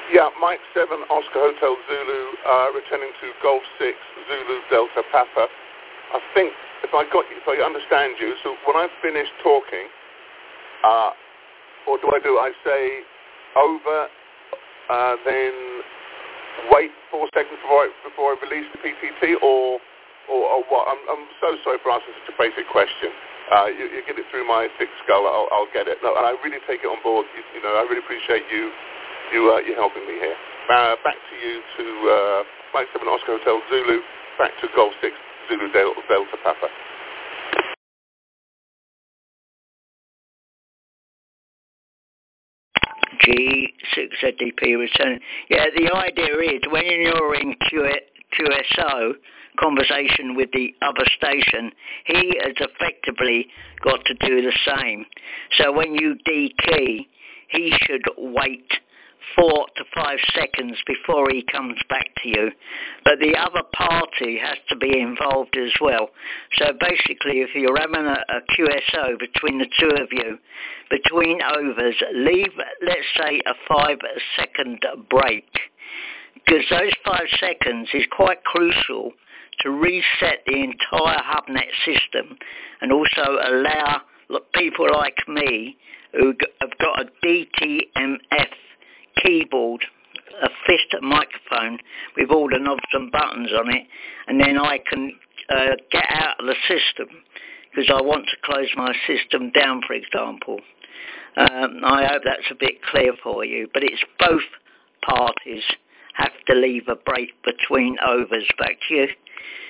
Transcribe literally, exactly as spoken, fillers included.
Yeah, Mike seven, Oscar Hotel Zulu, uh, returning to Golf six, Zulu Delta Papa. I think, if I got you, if I understand you, so when I finish talking, uh, what do I do? I say over, uh, then wait four seconds before I, before I release the P T T, or, or, or what? I'm, I'm so sorry for asking such a basic question. Uh, you, you get it through my thick skull, I'll, I'll get it. No, and I really take it on board. You, you know, I really appreciate you. You, uh, you're helping me here. Uh, back to you to uh, Mike seven Oscar Hotel Zulu, back to Golf six Zulu Delta, Delta Papa. G six Z D P returning. Yeah, the idea is when you're in Q S O conversation with the other station, he has effectively got to do the same. So when you de-key, he should wait four to five seconds before he comes back to you. But the other party has to be involved as well. So basically, if you're having a, a Q S O between the two of you, between overs, leave, let's say, a five-second break. Because those five seconds is quite crucial to reset the entire HubNet system and also allow people like me who have got a D T M F keyboard, a fist microphone with all the knobs and buttons on it, and then I can uh, get out of the system because I want to close my system down, for example. Um, I hope that's a bit clear for you, but it's both parties have to leave a break between overs. Back to you.